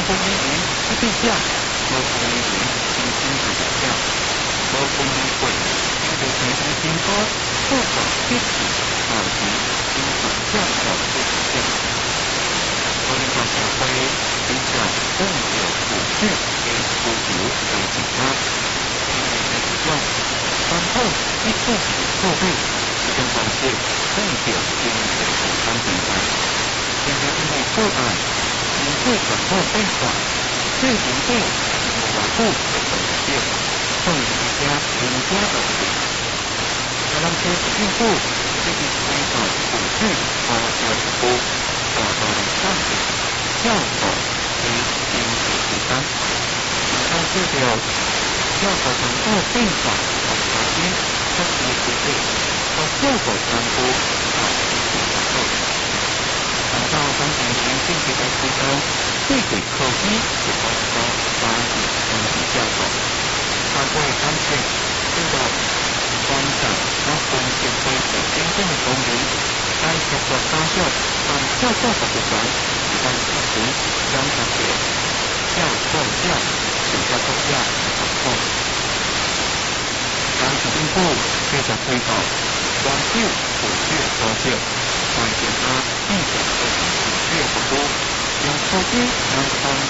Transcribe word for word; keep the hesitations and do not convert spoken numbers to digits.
分语言一定下，无分语言轻轻一下下，无分语会，因为平时经过不可必死，而是经常教导不实现。我们个社会比较更有普遍嘅自由同自他，因为呢一种传统一次性货币这种方式更有经济健康平台。现在因为个案经济传统变化，最经济保护的重点对人家人家而言，那咱这政府这是推动普遍花销服务，大大的降低教育的经济负担。以上这条教育传统变化和发展，确实是对和教育传播和经济活动。谈到当前经济的推动，对对科技是包括发展经济教育，包括当前这个观赏和风险对的真正的功能，在学校大学和教育的部分，但其实将它的教构教、学校构教的管控。当时政府继续推动研究普学科技，在其他地区的普学服务，用科技让当